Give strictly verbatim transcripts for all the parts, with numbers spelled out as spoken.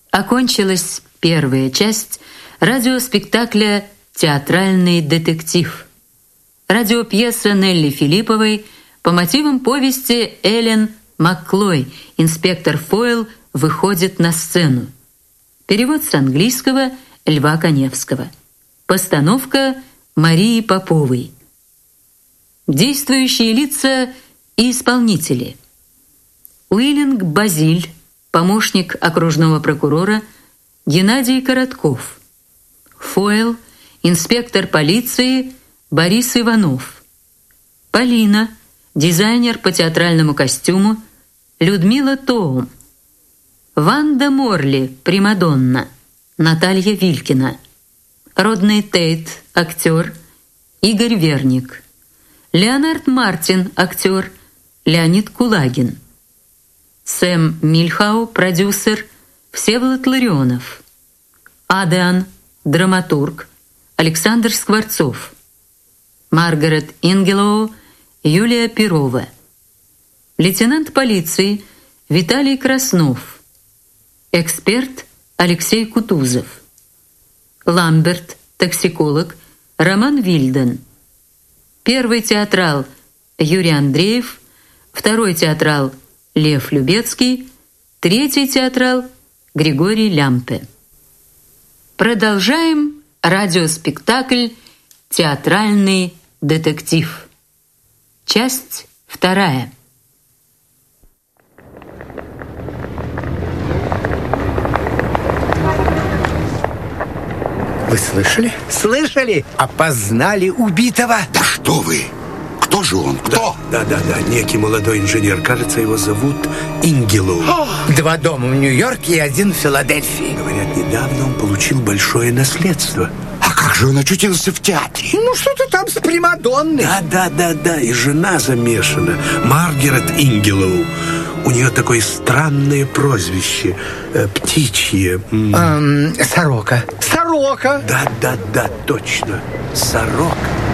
Окончилась первая часть радиоспектакля «Театральный детектив». Радиопьеса Нелли Филипповой по мотивам повести Эллен Макклой «Инспектор Фойл выходит на сцену». Перевод с английского Льва Коневского. Постановка Марии Поповой. Действующие лица и исполнители. Уиллинг Базиль, помощник окружного прокурора, Геннадий Коротков. Фойл, инспектор полиции Борис Иванов. Полина, дизайнер по театральному костюму Людмила Тоум. Ванда Морли, примадонна Наталья Вилькина. Родный Тейт, актер Игорь Верник. Леонард Мартин, актер Леонид Кулагин. Сэм Мильхау, продюсер Всеволод Ларионов. Адриан, драматург Александр Скворцов. Маргарет Ингелоу, Юлия Перова. Лейтенант полиции Виталий Краснов. Эксперт Алексей Кутузов. Ламберт, токсиколог Роман Вильден. Первый театрал Юрий Андреев, второй театрал Лев Любецкий, третий театрал Григорий Лямпе. Продолжаем радиоспектакль «Театральный детектив». Часть вторая. Вы слышали? Слышали? Опознали убитого? Да что вы! Кто же он? Кто? Да, да, да, да. Некий молодой инженер. Кажется, его зовут Ингелоу. Два дома в Нью-Йорке и один в Филадельфии. Говорят, недавно он получил большое наследство. А как же он очутился в театре? Ну, что-то там с примадонной. Да, да, да, да. И жена замешана. Маргарет Ингелоу. У нее такое странное прозвище. Э, птичье. Эм, сорока. Сорока. Да, да, да, точно. Сорока.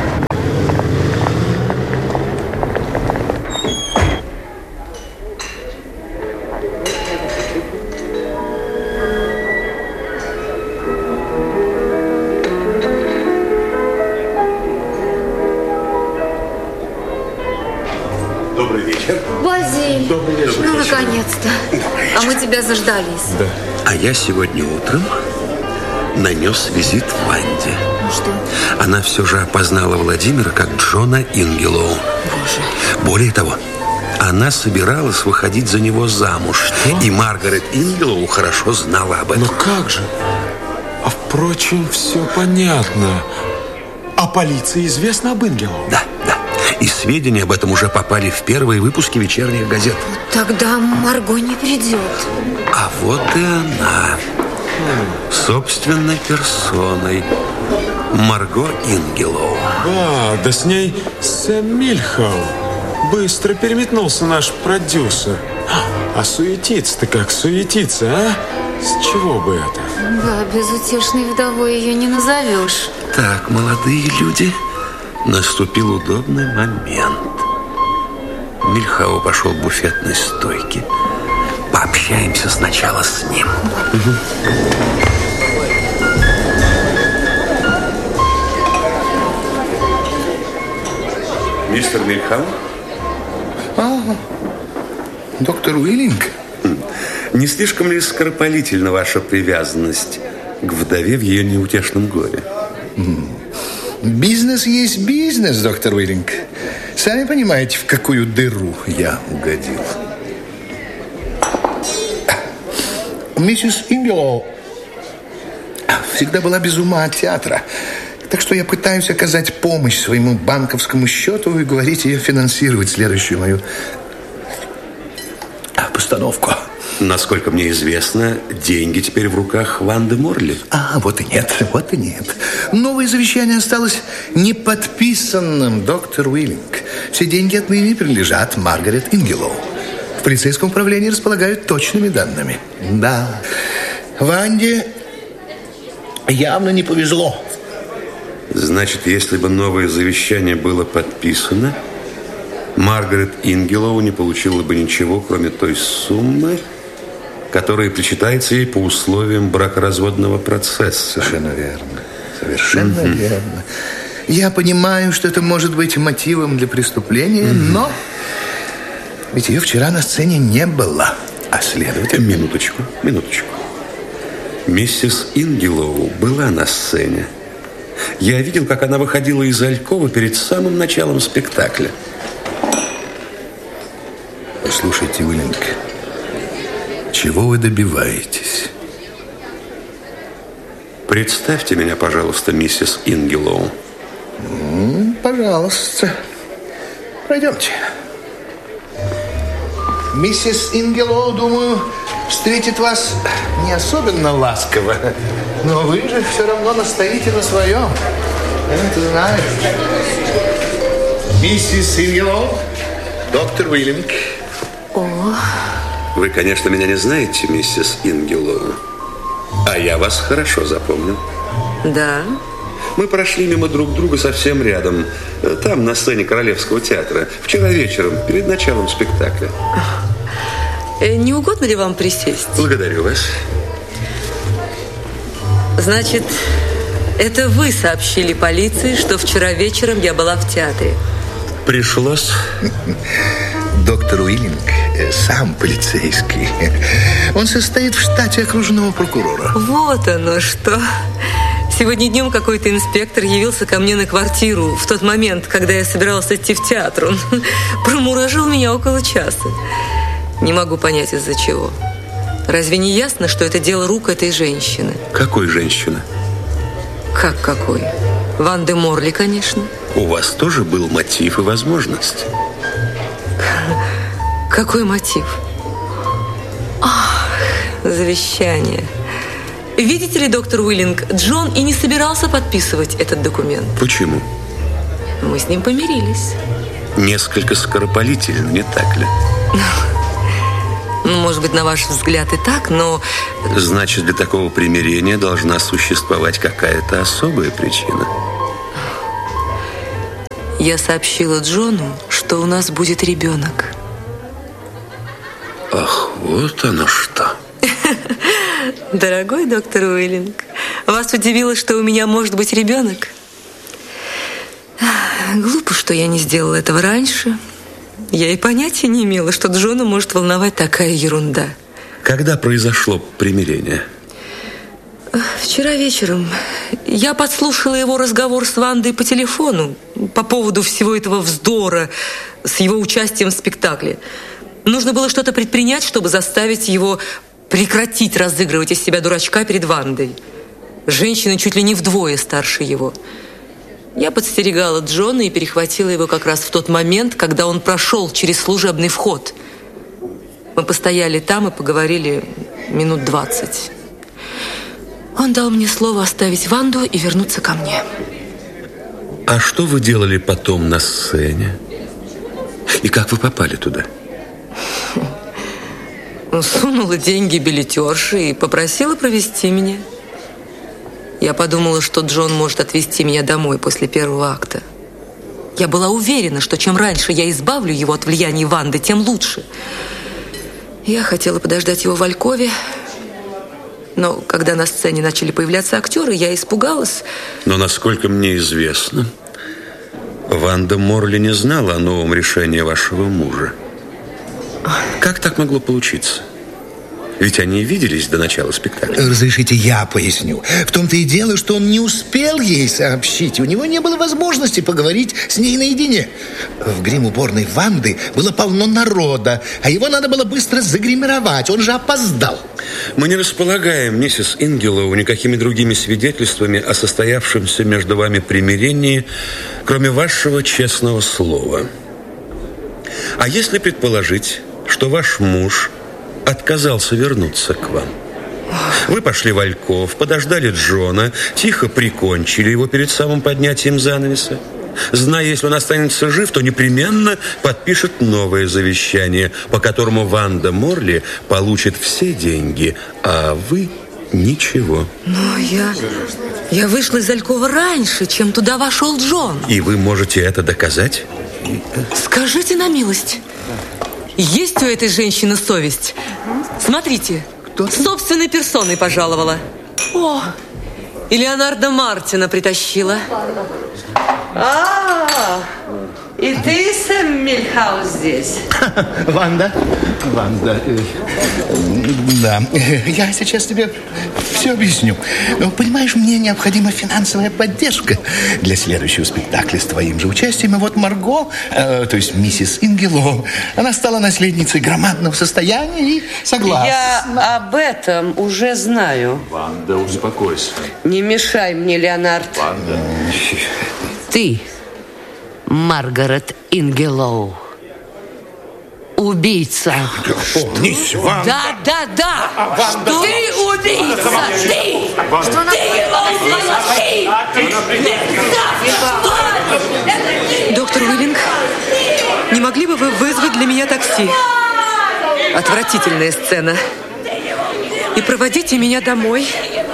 Базиль, ну наконец-то. А мы тебя заждались. Да. А я сегодня утром нанес визит Ванде. Ну что? Она все же опознала Владимира как Джона Ингелоу. Боже. Более того, она собиралась выходить за него замуж. Что? И Маргарет Ингелоу хорошо знала об этом. Но как же? А впрочем, все понятно. А полиции известно об Ингелоу? Да, да. И сведения об этом уже попали в первые выпуски вечерних газет. Тогда Марго не придет. А вот и она. Собственной персоной. Марго Ингелоу. А, да с ней Сэм Мильхау. Быстро переметнулся наш продюсер. А суетиться-то как суетиться, а? С чего бы это? Да, безутешной вдовой ее не назовешь. Так, молодые люди, наступил удобный момент. Мильхау пошел к буфетной стойке. Пообщаемся сначала с ним. Угу. Мистер Мильхау? А, доктор Уиллинг? Не слишком ли скоропалительна ваша привязанность к вдове в ее неутешном горе? Бизнес есть бизнес, доктор Уиллинг. Сами понимаете, в какую дыру я угодил. Миссис Ингелоу всегда была без ума от театра. Так что я пытаюсь оказать помощь своему банковскому счету и говорить ее финансировать следующую мою постановку. Насколько мне известно, деньги теперь в руках Ванды Морли. А, вот и нет, вот и нет. Новое завещание осталось неподписанным, доктор Уиллинг. Все деньги отныне принадлежат Маргарет Ингелоу. В полицейском управлении располагают точными данными. Да, Ванде явно не повезло. Значит, если бы новое завещание было подписано, Маргарет Ингелоу не получила бы ничего, кроме той суммы, которое причитается ей по условиям бракоразводного процесса. Совершенно верно. Совершенно mm-hmm. верно. Я понимаю, что это может быть мотивом для преступления, mm-hmm. но ведь ее вчера на сцене не было. А следовательно... Минуточку, минуточку. Миссис Ингелоу была на сцене. Я видел, как она выходила из алькова перед самым началом спектакля. Послушайте, Уиллинг, чего вы добиваетесь? Представьте меня, пожалуйста, миссис Ингелоу. Mm, пожалуйста. Пройдемте. Миссис Ингелоу, думаю, встретит вас не особенно ласково. Но вы же все равно настоите на своем. Я это знаю. Миссис Ингелоу, доктор Уиллинг. О. Вы, конечно, меня не знаете, миссис Ингелоу. А я вас хорошо запомнил. Да. Мы прошли мимо друг друга совсем рядом. Там, на сцене Королевского театра. Вчера вечером, перед началом спектакля. Не угодно ли вам присесть? Благодарю вас. Значит, это вы сообщили полиции, что вчера вечером я была в театре? Пришлось. Доктор Уиллинг сам полицейский. Он состоит в штате окружного прокурора. Вот оно что. Сегодня днем какой-то инспектор явился ко мне на квартиру в тот момент, когда я собиралась идти в театр. Он промуражил меня около часа. Не могу понять, из-за чего. Разве не ясно, что это дело рук этой женщины? Какой женщины? Как какой? Ванды Морли, конечно. У вас тоже был мотив и возможность. Какой мотив? Ах, завещание. Видите ли, доктор Уиллинг, Джон и не собирался подписывать этот документ. Почему? Мы с ним помирились. Несколько скоропалительно, не так ли? Ну, может быть, на ваш взгляд и так, но... Значит, для такого примирения должна существовать какая-то особая причина. Я сообщила Джону, что у нас будет ребенок. Ах, вот оно что. Дорогой доктор Уиллинг, вас удивило, что у меня может быть ребенок? Глупо, что я не сделала этого раньше. Я и понятия не имела, что Джона может волновать такая ерунда. Когда произошло примирение? Вчера вечером. Я подслушала его разговор с Вандой по телефону по поводу всего этого вздора с его участием в спектакле. Нужно было что-то предпринять, чтобы заставить его прекратить разыгрывать из себя дурачка перед Вандой. Женщина чуть ли не вдвое старше его. Я подстерегала Джона и перехватила его как раз в тот момент, когда он прошел через служебный вход. Мы постояли там и поговорили минут двадцать. Он дал мне слово оставить Ванду и вернуться ко мне. А что вы делали потом на сцене? И как вы попали туда? Сунула деньги билетерши и попросила провести меня. Я подумала, что Джон может отвезти меня домой после первого акта. Я была уверена, что чем раньше я избавлю его от влияния Ванды, тем лучше. Я хотела подождать его в Алькове, но когда на сцене начали появляться актеры, я испугалась. Но, насколько мне известно, Ванда Морли не знала о новом решении вашего мужа. Как так могло получиться? Ведь они виделись до начала спектакля. Разрешите, я поясню. В том-то и дело, что он не успел ей сообщить. У него не было возможности поговорить с ней наедине. В грим-уборной Ванды было полно народа, а его надо было быстро загримировать. Он же опоздал. Мы не располагаем, миссис Ингелоу, никакими другими свидетельствами о состоявшемся между вами примирении, кроме вашего честного слова. А если предположить, что ваш муж отказался вернуться к вам? Вы пошли в Альков, подождали Джона, тихо прикончили его перед самым поднятием занавеса. Зная, если он останется жив, то непременно подпишет новое завещание, по которому Ванда Морли получит все деньги, а вы ничего. Но я... Я вышла из Алькова раньше, чем туда вошел Джон. И вы можете это доказать? Скажите на милость, есть у этой женщины совесть? Смотрите, Кто-то? Собственной персоной пожаловала. О, и Леонардо Мартина притащила. А, и ты, Сэм Мильхаус, здесь? Ванда, Ванда, э, да, я сейчас тебе все объясню. Понимаешь, мне необходима финансовая поддержка для следующего спектакля с твоим же участием. И вот Марго, э, то есть миссис Ингелоу, она стала наследницей громадного состояния и согласна. Я об этом уже знаю. Ванда, успокойся. Не мешай мне, Леонард. Ванда. Ты, Маргарет Ингелоу, убийца. Помнись, Ванда. Да, да, да. Что? Ты убийца. Ты. Что ты его убила. Ты. Доктор Уиллинг, не могли бы вы вызвать для меня такси? Отвратительная сцена. И проводите меня домой.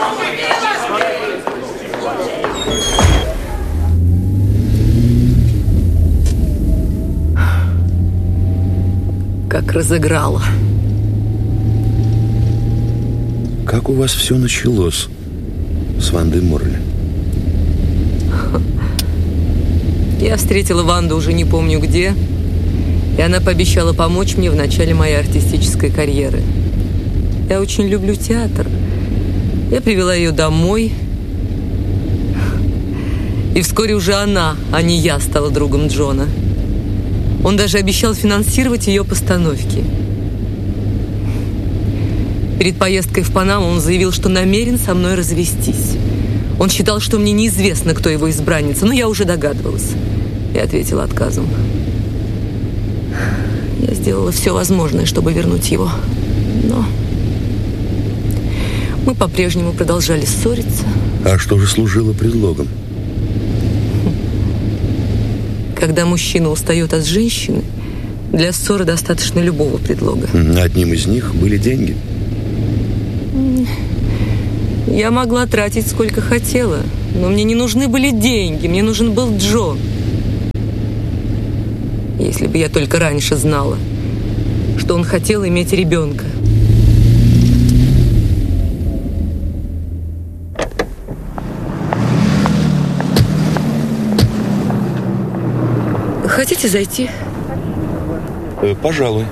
Как разыграла. Как у вас все началось с Вандой Морли? Я встретила Ванду уже не помню где, и она пообещала помочь мне в начале моей артистической карьеры. Я очень люблю театр. Я привела ее домой, и вскоре уже она, а не я, стала другом Джона. Он даже обещал финансировать ее постановки. Перед поездкой в Панаму он заявил, что намерен со мной развестись. Он считал, что мне неизвестно, кто его избранница, но я уже догадывалась. Я ответила отказом. Я сделала все возможное, чтобы вернуть его. Но мы по-прежнему продолжали ссориться. А что же служило предлогом? Когда мужчина устает от женщины, для ссоры достаточно любого предлога. Одним из них были деньги. Я могла тратить сколько хотела, но мне не нужны были деньги, мне нужен был Джон. Если бы я только раньше знала, что он хотел иметь ребенка. Хотите зайти? Э, пожалуй.